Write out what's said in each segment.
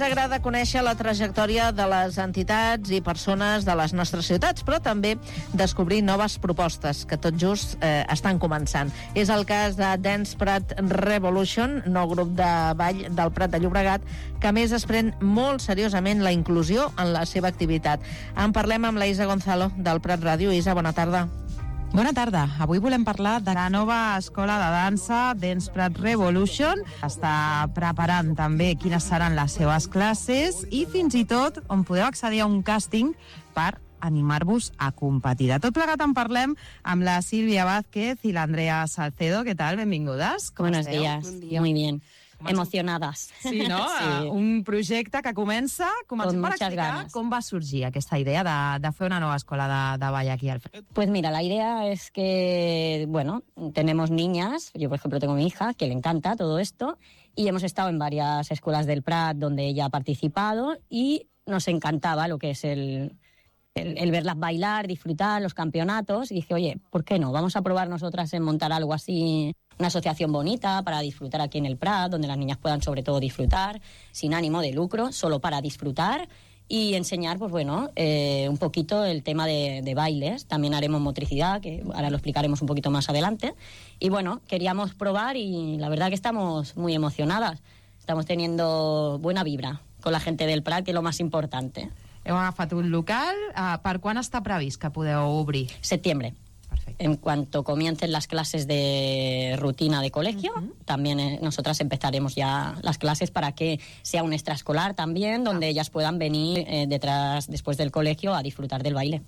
T'agrada conèixer la trajectòria de les entitats i persones de les nostres ciutats, però també descobrir noves propostes que tot just estan començant. És el cas de Dance Prat Revolution, nou grup de ball del Prat de Llobregat, que a més es pren molt seriosament la inclusió en la seva activitat. En parlem amb la Isa Gonzalo del Prat Ràdio. Isa, bona tarda. Bona tarda. Avui volem parlar de la nova escola de dansa Dance Prat Revolution. Està preparant també quines seran les seves classes i fins i tot on podeu accedir a un càsting per animar-vos a competir. De tot plegat en parlem amb la Sílvia Vázquez i l'Andrea Salcedo. ¿Qué tal? Benvingudes. Buenos días. Muy bien. Emocionadas. Sí, no? Sí. Un projecte que comença per explicar ganas. Com va sorgir aquesta idea de fer una nova escola de ball aquí al Prat. Pues mira, la idea es que, bueno, tenemos niñas, yo por ejemplo tengo mi hija, que le encanta todo esto, y hemos estado en varias escuelas del Prat donde ella ha participado y nos encantaba lo que es el verlas bailar, disfrutar, los campeonatos, y dije, oye, ¿por qué no? Vamos a probar nosotras en montar algo así, una asociación bonita para disfrutar aquí en el Prat, donde las niñas puedan sobre todo disfrutar, sin ánimo de lucro, solo para disfrutar y enseñar, pues bueno, un poquito el tema de bailes. También haremos motricidad, que ahora lo explicaremos un poquito más adelante. Y bueno, queríamos probar y la verdad que estamos muy emocionadas. Estamos teniendo buena vibra con la gente del Prat, que es lo más importante. Heu agafat un local. Per quan està previst que podeu obrir? Septiembre. Perfecto. En cuanto comiencen las clases de rutina de colegio, también nosotras empezaremos ya las clases para que sea un extraescolar también, donde ellas puedan venir después del colegio a disfrutar del baile.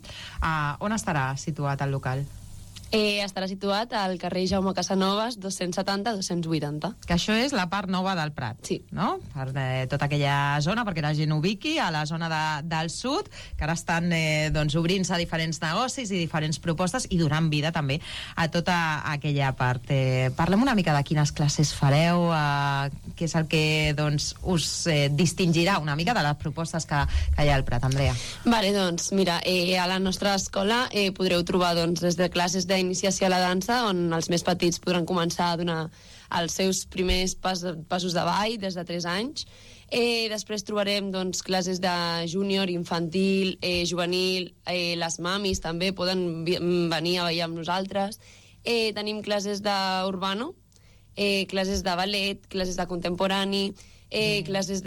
On estarà situat el local? Estarà situat al carrer Jaume Casanovas 270-280. Que això és la part nova del Prat, sí, no? Per tota aquella zona, perquè la gent ubiqui a la zona del sud, que ara estan obrint-se a diferents negocis i diferents propostes i donant vida també a tota aquella part. Parlem una mica de quines classes fareu, què és el que us distingirà una mica de les propostes que hi ha al Prat, Andrea. Vale, doncs mira, a la nostra escola podreu trobar des de classes d'iniciació a la dansa, on els més petits podran començar a donar els seus primers passos de ball des de 3 anys. Després trobarem classes de júnior, infantil, juvenil, les mamis també poden venir a ballar amb nosaltres. Tenim classes d'urbano, classes de ballet, classes de contemporani, classes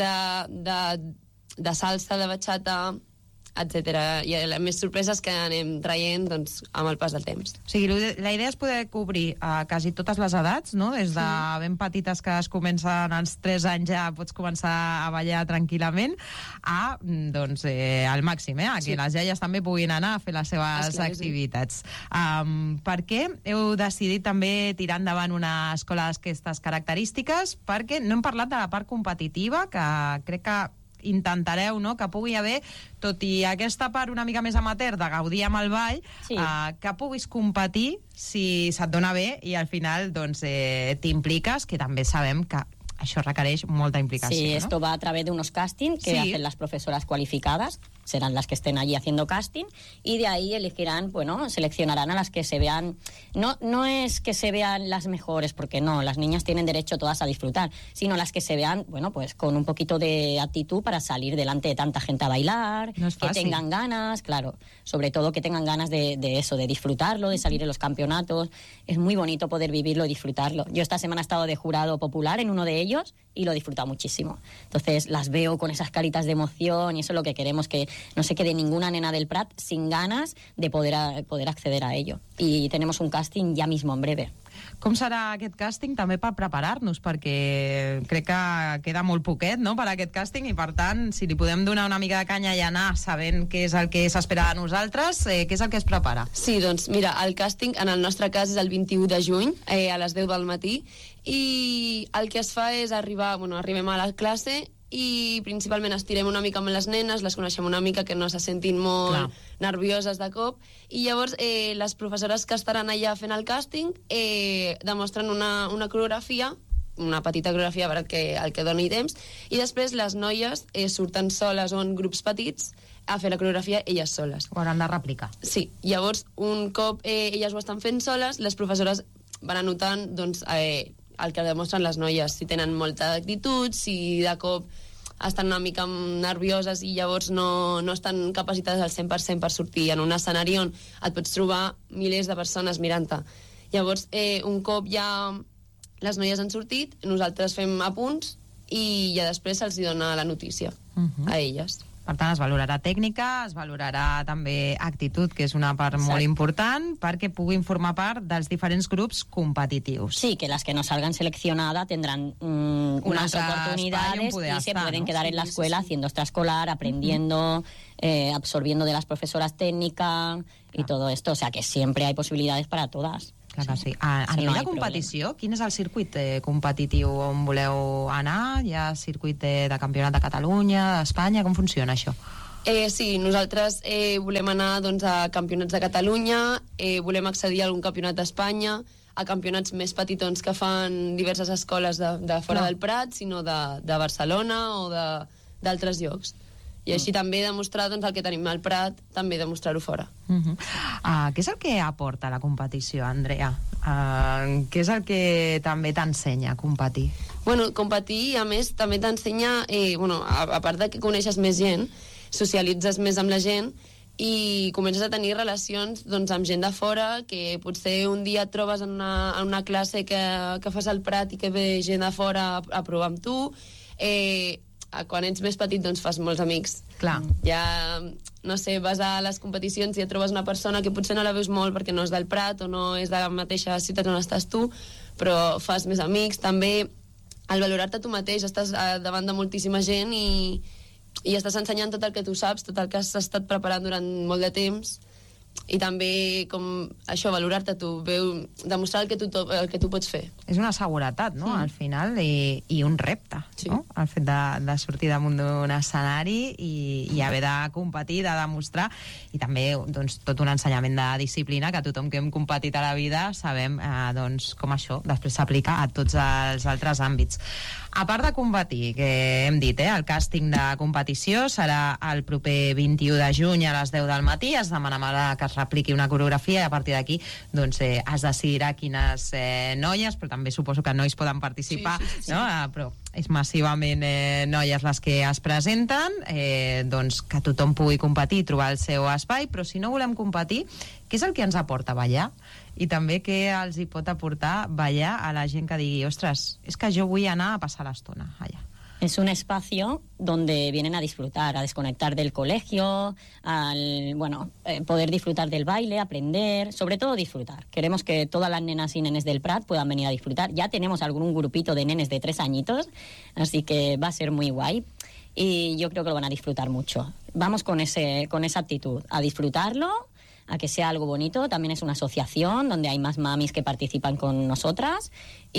de salsa, de bachata, etcètera, i més sorpreses que anem traient amb el pas del temps. O sigui, la idea és poder cobrir quasi totes les edats, no? Des de ben petites, que es comencen als 3 anys, ja pots començar a ballar tranquil·lament, al màxim, a que les iaies també puguin anar a fer les seves activitats. Per què heu decidit també tirar endavant una escola d'aquestes característiques? Perquè no hem parlat de la part competitiva, que crec que intentareu, no?, que pugui haver, tot i aquesta part una mica més amateur de gaudir amb el ball, que puguis competir si se't dona bé i al final t'impliques, que també sabem que això requereix molta implicació. Sí, esto va a través de unos castings que hacen las profesoras cualificadas, serán las que estén allí haciendo casting, y de ahí elegirán, seleccionarán a las que se vean. No es que se vean las mejores, porque no, las niñas tienen derecho todas a disfrutar, sino las que se vean, con un poquito de actitud para salir delante de tanta gente a bailar, no es fácil, que tengan ganas, claro, sobre todo que tengan ganas de eso, de disfrutarlo, de salir en los campeonatos. Es muy bonito poder vivirlo y disfrutarlo. Yo esta semana he estado de jurado popular en uno de ellos y lo he disfrutado muchísimo. Entonces las veo con esas caritas de emoción y eso es lo que queremos, que no se quede ninguna nena del Prat sin ganas de poder acceder a ello. Y tenemos un casting ya mismo, en breve. Com serà aquest càsting també per preparar-nos? Perquè crec que queda molt poquet, no?, per a aquest càsting, i per tant, si li podem donar una mica de canya i anar sabent què és el que s'espera de nosaltres, què és el que es prepara? Sí, doncs mira, el càsting en el nostre cas és el 21 de juny a les 10 del matí, i el que es fa és arribem a la classe i principalment estirem una mica amb les nenes, les coneixem una mica, que no se sentin molt nervioses de cop, i llavors les professores que estaran allà fent el càsting demostren una coreografia, una petita coreografia perquè el que doni temps, i després les noies surten soles o en grups petits a fer la coreografia elles soles. Ho hauran de replicar. Sí, llavors un cop elles ho estan fent soles, les professores van anotant el que demostren les noies, si tenen molta actitud, si de cop estan una mica nervioses i llavors no estan capacitades al 100% per sortir en un escenari on et pots trobar milers de persones mirant-te. Llavors, un cop ja les noies han sortit, nosaltres fem apunts i ja després se'ls dona la notícia a elles. Per tant, es valorarà tècnica, es valorarà també actitud, que és una part molt important, perquè puguin formar part dels diferents grups competitius. Sí, que las que no salgan seleccionadas tendrán unas oportunidades y se pueden quedar en la escuela haciendo extraescolar, aprendiendo, absorbiendo de las profesoras técnica y todo esto. O sea, que siempre hay posibilidades para todas. Clar que sí. A nivell de competició, quin és el circuit competitiu on voleu anar? Hi ha circuit de campionat de Catalunya, d'Espanya? Com funciona això? Sí, nosaltres volem anar a campionats de Catalunya, volem accedir a algun campionat d'Espanya, a campionats més petitons que fan diverses escoles de fora del Prat, sinó de Barcelona o d'altres llocs. I així també demostrar el que tenim al Prat, també demostrar-ho fora. Què és el que aporta la competició, Andrea? Què és el que també t'ensenya a competir? Bueno, competir, a més, també t'ensenya, a part de que coneixes més gent, socialitzes més amb la gent i comences a tenir relacions amb gent de fora, que potser un dia et trobes en una classe que fas al Prat i que ve gent de fora a provar amb tu. Quan ets més petit fas molts amics. Clar. Ja, no sé, vas a les competicions i et trobes una persona que potser no la veus molt perquè no és del Prat o no és de la mateixa ciutat on estàs tu, però fas més amics. També, al valorar-te tu mateix, estàs davant de moltíssima gent i estàs ensenyant tot el que tu saps, tot el que has estat preparant durant molt de temps. I també, com això, valorar-te tu, demostrar el que tu pots fer. És una seguretat, no?, al final, i un repte, no?, el fet de sortir damunt d'un escenari i haver de competir, de demostrar, i també tot un ensenyament de disciplina que tothom que hem competit a la vida sabem com això després s'aplica a tots els altres àmbits. A part de competir, que hem dit, el càsting de competició serà el proper 21 de juny a les 10 del matí, es demanarà que es repliqui una coreografia i a partir d'aquí es decidirà quines noies, però també suposo que nois poden participar, sí. No? Però és massivament noies les que es presenten, que tothom pugui competir i trobar el seu espai, però si no volem competir, què és el que ens aporta ballar? I també què els hi pot aportar ballar a la gent que digui, ostres, és que jo vull anar a passar l'estona allà. Es un espacio donde vienen a disfrutar, a desconectar del colegio, poder disfrutar del baile, aprender, sobre todo disfrutar. Queremos que todas las nenas y nenes del Prat puedan venir a disfrutar. Ya tenemos algún grupito de nenes de 3 añitos, así que va a ser muy guay. Y yo creo que lo van a disfrutar mucho. Vamos con esa actitud, a disfrutarlo, a que sea algo bonito. También es una asociación donde hay más mamis que participan con nosotras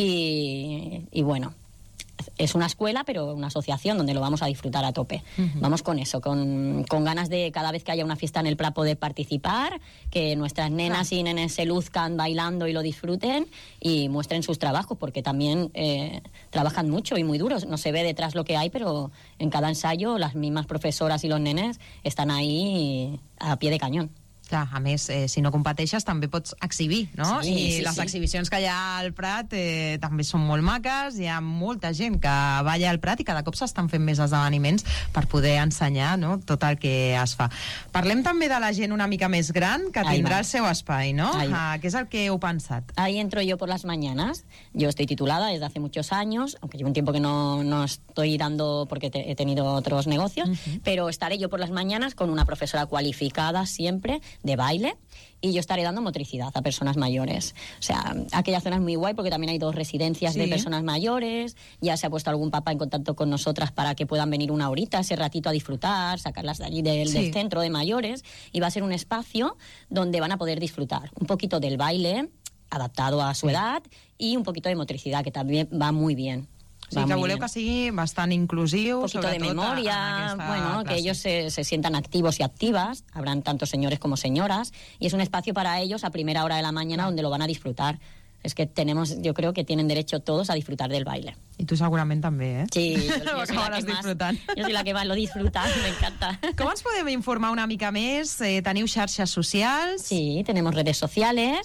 y bueno, es una escuela, pero una asociación donde lo vamos a disfrutar a tope. Vamos con eso, con ganas de cada vez que haya una fiesta en el Prat poder participar, que nuestras nenas y nenes se luzcan bailando y lo disfruten y muestren sus trabajos, porque también trabajan mucho y muy duros. No se ve detrás lo que hay, pero en cada ensayo las mismas profesoras y los nenes están ahí a pie de cañón. Clar, a més, si no competeixes també pots exhibir, no? Sí, les exhibicions que hi ha al Prat també són molt maques, hi ha molta gent que balla al Prat i cada cop s'estan fent més esdeveniments per poder ensenyar, no?, tot el que es fa. Parlem també de la gent una mica més gran que tindrà el seu espai, no? Què és el que heu pensat? Ahí entro yo por las mañanas. Yo estoy titulada desde hace muchos años, aunque llevo un tiempo que no estoy dando porque he tenido otros negocios, pero estaré yo por las mañanas con una profesora cualificada siempre de baile y yo estaré dando motricidad a personas mayores. O sea, aquella zona es muy guay porque también hay 2 residencias de personas mayores, ya se ha puesto algún papá en contacto con nosotras para que puedan venir una horita, ese ratito a disfrutar, sacarlas de allí del centro de mayores, y va a ser un espacio donde van a poder disfrutar un poquito del baile adaptado a su edad y un poquito de motricidad, que también va muy bien. Sí, que voleu que sigui bastant inclusiu. Un poquito de memoria, que ellos se sientan activos y activas, habrán tanto señores como señoras, y es un espacio para ellos a primera hora de la mañana donde lo van a disfrutar. Es que yo creo que tienen derecho todos a disfrutar del baile. I tu segurament també, Sí, yo soy la que más lo disfruta, me encanta. Com ens podem informar una mica més? Teniu xarxes socials? Sí, tenemos redes sociales.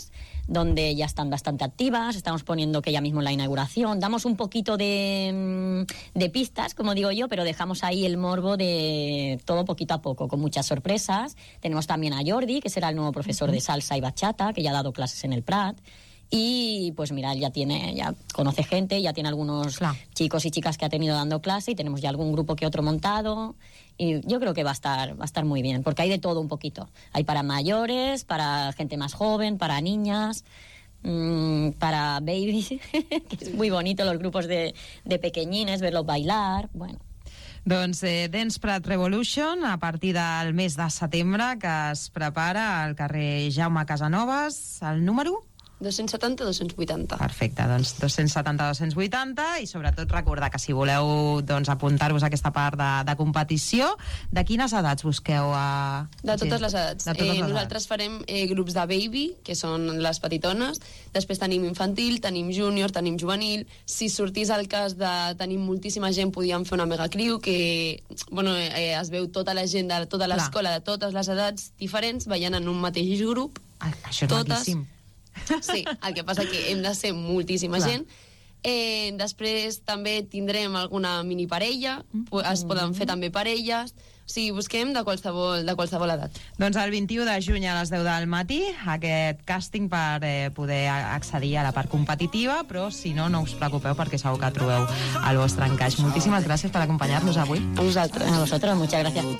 donde ya están bastante activas. Estamos poniendo que ya mismo en la inauguración damos un poquito de pistas, como digo yo, pero dejamos ahí el morbo de todo poquito a poco, con muchas sorpresas. Tenemos también a Jordi, que será el nuevo profesor de salsa y bachata, que ya ha dado clases en el Prat. Y pues mira, ya conoce gente, ya tiene algunos chicos y chicas que ha tenido dando clase, y tenemos ya algún grupo que otro montado, y yo creo que va a estar muy bien, porque hay de todo un poquito. Hay para mayores, para gente más joven, para niñas, para babies, que es muy bonito los grupos de pequeñines, verlos bailar, bueno. Doncs Dance Prat Revolution, a partir del mes de setembre, que es prepara al carrer Jaume Casanovas, el número? 270-280. Perfecte, doncs 270-280, i sobretot recordar que si voleu apuntar-vos a aquesta part de competició, de quines edats busqueu? De totes les edats. Nosaltres farem grups de baby, que són les petitones, després tenim infantil, tenim júnior, tenim juvenil. Si sortís el cas de tenir moltíssima gent, podíem fer una megacriu, que es veu tota la gent de tota l'escola, de totes les edats diferents, veient en un mateix grup. Això és maquíssim. Sí, el que passa que hem de ser moltíssima gent. Després també tindrem alguna mini parella, es poden fer també parelles, o sigui, busquem de qualsevol edat. Doncs el 21 de juny a les 10 del matí, aquest càsting per poder accedir a la part competitiva, però si no, no us preocupeu, perquè segur que trobeu el vostre encaix. Moltíssimes gràcies per acompanyar-nos avui. A vosaltres. A vosotros, muchas gracias.